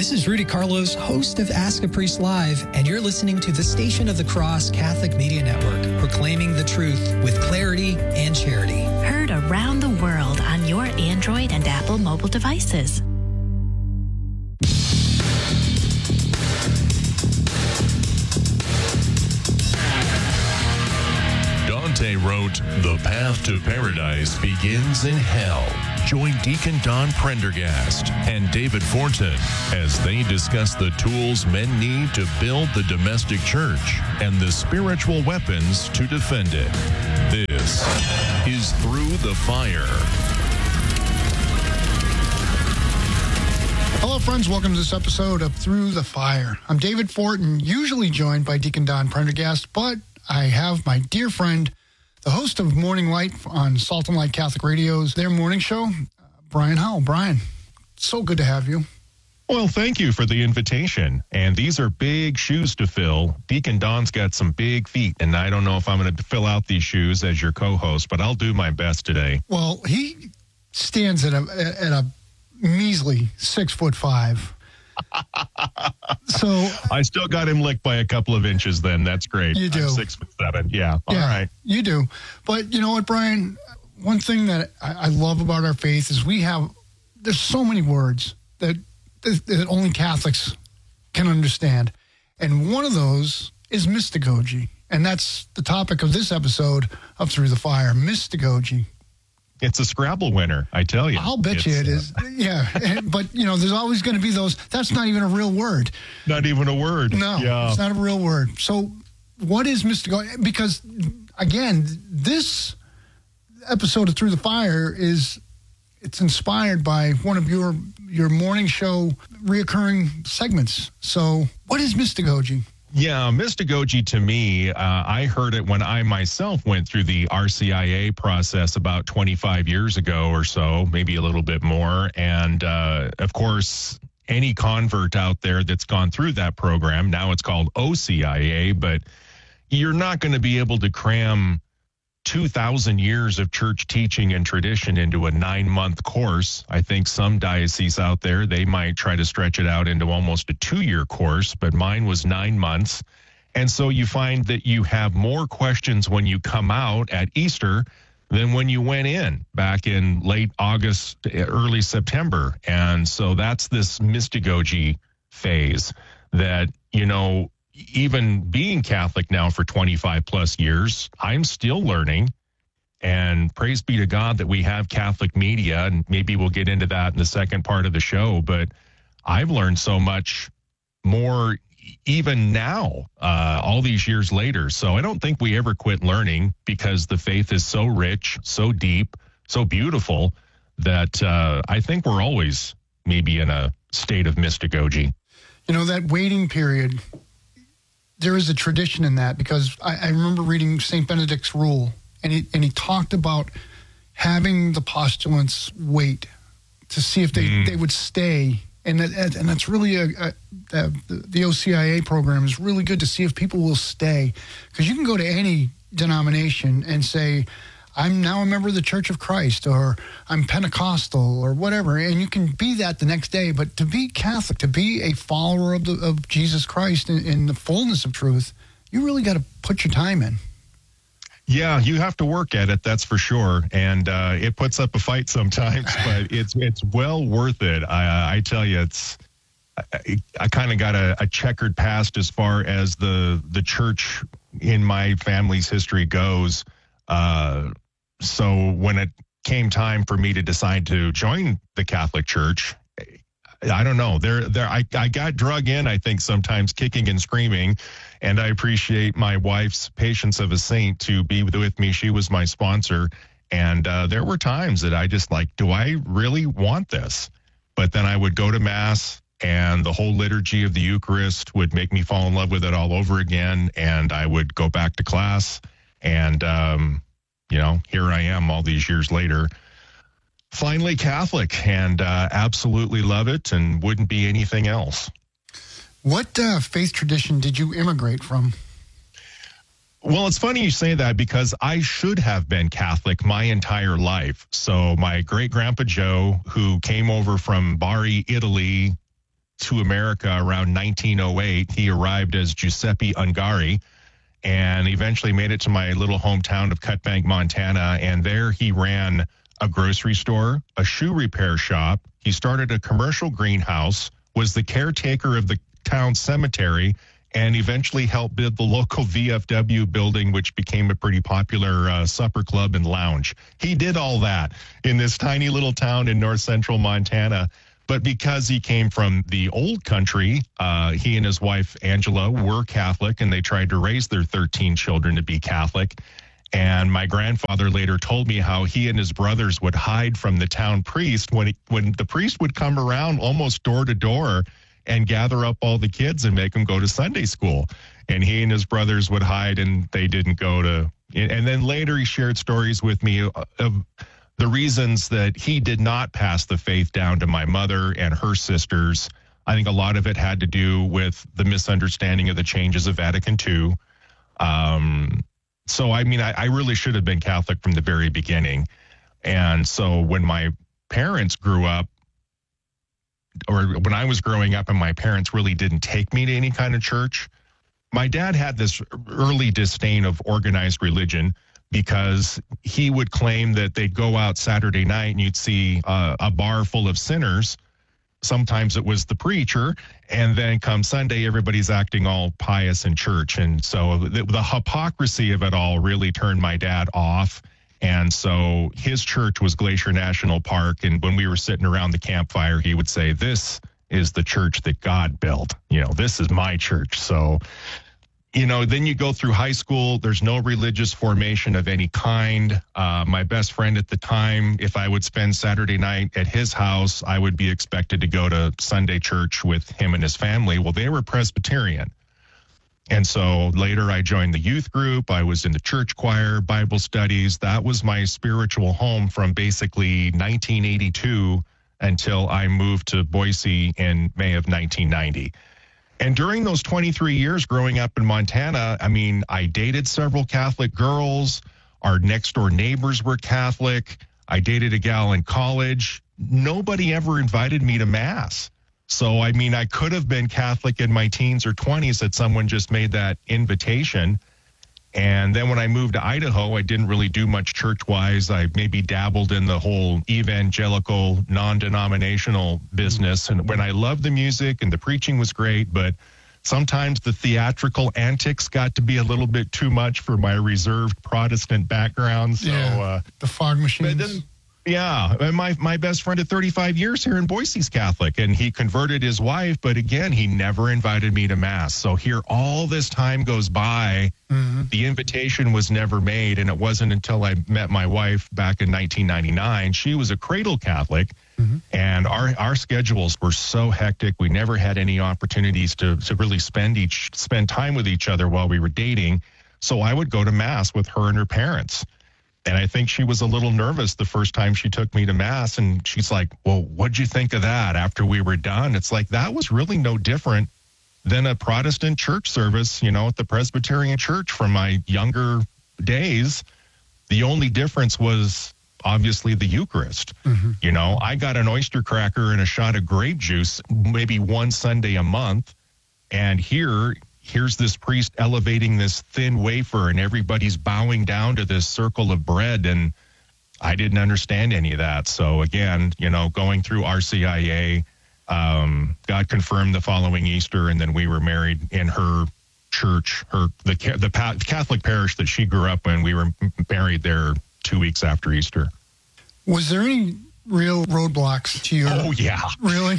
This is Rudy Carlos, host of Ask a Priest Live, and you're listening to the Station of the Cross Catholic Media Network, proclaiming the truth with clarity and charity. Heard around the world on your Android and Apple mobile devices. Dante wrote, "The path to paradise begins in hell." Join Deacon Don Prendergast and David Fortin as they discuss the tools men need to build the domestic church and the spiritual weapons to defend it. This is Through the Fire. Hello, friends. Welcome to this episode of Through the Fire. I'm David Fortin, usually joined by Deacon Don Prendergast, but I have my dear friend, the host of Morning Light on Salt and Light Catholic Radio's their morning show, Brian Howell. Brian, so good to have you. Well, thank you for the invitation. And these are big shoes to fill. Deacon Don's got some big feet, and I don't know if I'm going to fill out these shoes as your co-host, but I'll do my best today. Well, he stands at a measly 6'5". So I still got him licked by a couple of inches then. That's great. You do. I'm 6'7". Yeah. All right. You do. But you know what, Brian? One thing that I love about our faith is there's so many words that only Catholics can understand. And one of those is mystagogy. And that's the topic of this episode of Through the Fire, mystagogy. It's a Scrabble winner, I tell you. I'll bet you it is. Yeah. But, there's always going to be those. That's not even a real word. Not even a word. No, yeah. It's not a real word. So what is mystagogy? Because, again, this episode of Through the Fire it's inspired by one of your morning show reoccurring segments. So what is mystagogy? Yeah, mystagogy to me, I heard it when I myself went through the RCIA process about 25 years ago or so, maybe a little bit more. And, of course, any convert out there that's gone through that program, now it's called OCIA, but you're not going to be able to cram 2,000 years of church teaching and tradition into a 9-month course. I think some dioceses out there, they might try to stretch it out into almost a 2-year course, but mine was 9 months. And so you find that you have more questions when you come out at Easter than when you went in back in late August, early September. And so that's this mystagogy phase that, even being Catholic now for 25 plus years, I'm still learning. And praise be to God that we have Catholic media, and maybe we'll get into that in the second part of the show. But I've learned so much more even now, all these years later. So I don't think we ever quit learning, because the faith is so rich, so deep, so beautiful that I think we're always maybe in a state of mystagogy. That waiting period, there is a tradition in that, because I remember reading St. Benedict's Rule, and he talked about having the postulants wait to see if they would stay. And that's really the OCIA program is really good to see if people will stay, because you can go to any denomination and say, I'm now a member of the Church of Christ, or I'm Pentecostal, or whatever, and you can be that the next day. But to be Catholic, to be a follower of Jesus Christ in the fullness of truth, you really got to put your time in. Yeah, you have to work at it, that's for sure. And it puts up a fight sometimes, but it's well worth it. I tell you, I kind of got a checkered past as far as the church in my family's history goes. So when it came time for me to decide to join the Catholic Church, I don't know. I got drug in, I think, sometimes kicking and screaming, and I appreciate my wife's patience of a saint to be with me. She was my sponsor, and there were times that I just do I really want this? But then I would go to Mass, and the whole liturgy of the Eucharist would make me fall in love with it all over again, and I would go back to class, and here I am all these years later, finally Catholic, and absolutely love it and wouldn't be anything else. What faith tradition did you immigrate from? Well, it's funny you say that, because I should have been Catholic my entire life. So my great-grandpa Joe, who came over from Bari, Italy, to America around 1908. He arrived as Giuseppe Ungari and eventually made it to my little hometown of Cutbank, Montana. And there he ran a grocery store, a shoe repair shop. He started a commercial greenhouse, was the caretaker of the town cemetery, and eventually helped build the local VFW building, which became a pretty popular supper club and lounge. He did all that in this tiny little town in north central Montana. But because he came from the old country, he and his wife, Angela, were Catholic, and they tried to raise their 13 children to be Catholic. And my grandfather later told me how he and his brothers would hide from the town priest when the priest would come around almost door to door and gather up all the kids and make them go to Sunday school. And he and his brothers would hide, and they didn't go to. And then later he shared stories with me of the reasons that he did not pass the faith down to my mother and her sisters. I think a lot of it had to do with the misunderstanding of the changes of Vatican II. So, I mean, I really should have been Catholic from the very beginning. And so when my parents grew up, or when I was growing up and my parents really didn't take me to any kind of church, my dad had this early disdain of organized religion, because he would claim that they'd go out Saturday night and you'd see a bar full of sinners. Sometimes it was the preacher, and then come Sunday, everybody's acting all pious in church. And so the hypocrisy of it all really turned my dad off. And so his church was Glacier National Park. And when we were sitting around the campfire, he would say, "This is the church that God built. You know, this is my church." So, you know, then you go through high school. There's no religious formation of any kind. My best friend at the time, if I would spend Saturday night at his house, I would be expected to go to Sunday church with him and his family. Well, they were Presbyterian. And so later I joined the youth group. I was in the church choir, Bible studies. That was my spiritual home from basically 1982 until I moved to Boise in May of 1990. And during those 23 years growing up in Montana, I mean, I dated several Catholic girls. Our next door neighbors were Catholic. I dated a gal in college. Nobody ever invited me to Mass. So, I mean, I could have been Catholic in my teens or 20s that someone just made that invitation. And then when I moved to Idaho, I didn't really do much church-wise. I maybe dabbled in the whole evangelical, non-denominational business. And when I loved the music and the preaching was great, but sometimes the theatrical antics got to be a little bit too much for my reserved Protestant background. So, the fog machines. Yeah, and my best friend of 35 years here in Boise is Catholic, and he converted his wife, but again, he never invited me to Mass. So here, all this time goes by, the invitation was never made, and it wasn't until I met my wife back in 1999. She was a cradle Catholic, and our schedules were so hectic. We never had any opportunities to really spend time with each other while we were dating. So I would go to Mass with her and her parents. And I think she was a little nervous the first time she took me to Mass. And she's like, "Well, what'd you think of that after we were done?" It's like, that was really no different than a Protestant church service, you know, at the Presbyterian Church from my younger days. The only difference was obviously the Eucharist. You know, I got an oyster cracker and a shot of grape juice maybe one Sunday a month. And here's this priest elevating this thin wafer, and everybody's bowing down to this circle of bread. And I didn't understand any of that. So again, you know, going through RCIA, got confirmed the following Easter, and then we were married in her church, the Catholic parish that she grew up in. We were married there 2 weeks after Easter. Was there any real roadblocks to your? Oh yeah, really?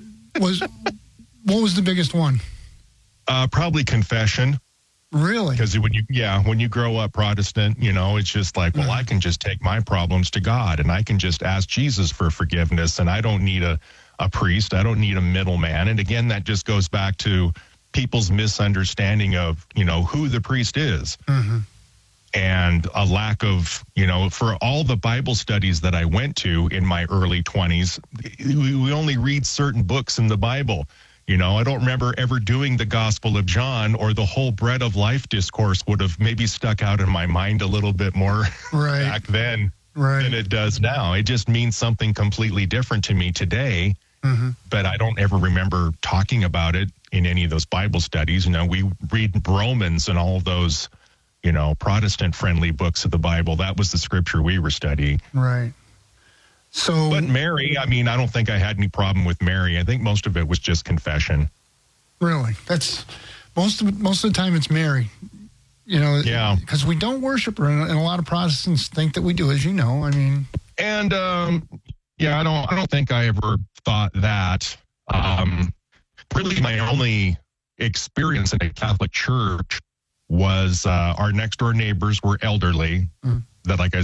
What was the biggest one? Probably confession. Really? Because when you grow up Protestant, you know, it's just like, well, I can just take my problems to God, and I can just ask Jesus for forgiveness, and I don't need a priest. I don't need a middleman. And again, that just goes back to people's misunderstanding of, you know, who the priest is. And a lack of, you know, for all the Bible studies that I went to in my early 20s, we only read certain books in the Bible. You know, I don't remember ever doing the Gospel of John, or the whole Bread of Life discourse would have maybe stuck out in my mind a little bit more back then than it does now. It just means something completely different to me today. but I don't ever remember talking about it in any of those Bible studies. We read Romans and all of those, Protestant-friendly books of the Bible. That was the scripture we were studying. Right. So, but Mary, I don't think I had any problem with Mary. I think most of it was just confession. Really? That's most of the time it's Mary. Yeah. Because we don't worship her, and a lot of Protestants think that we do, as you know. And I don't think I ever thought that. Really, my only experience in a Catholic church was our next door neighbors were elderly. That, like I